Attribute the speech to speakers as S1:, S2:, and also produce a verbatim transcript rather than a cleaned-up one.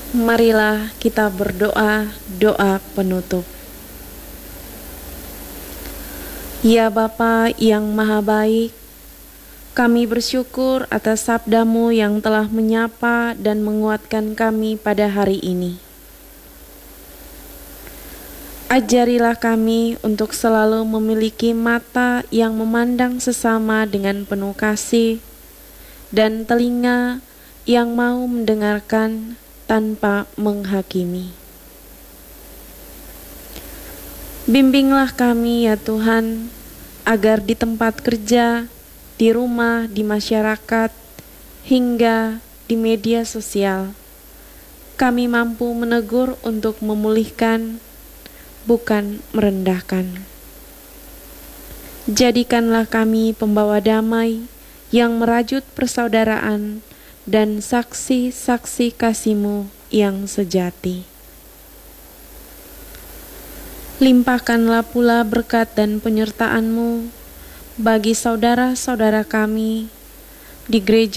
S1: Marilah kita berdoa doa penutup. Ya Bapa yang Maha Baik, kami bersyukur atas sabda-Mu yang telah menyapa dan menguatkan kami pada hari ini. Ajarilah kami untuk selalu memiliki mata yang memandang sesama dengan penuh kasih dan telinga yang mau mendengarkan tanpa menghakimi. Bimbinglah kami ya Tuhan, agar di tempat kerja, di rumah, di masyarakat, hingga di media sosial, kami mampu menegur untuk memulihkan, bukan merendahkan. Jadikanlah kami pembawa damai yang merajut persaudaraan dan saksi-saksi kasih-Mu yang sejati. Limpahkanlah pula berkat dan penyertaan-Mu bagi saudara-saudara kami di gereja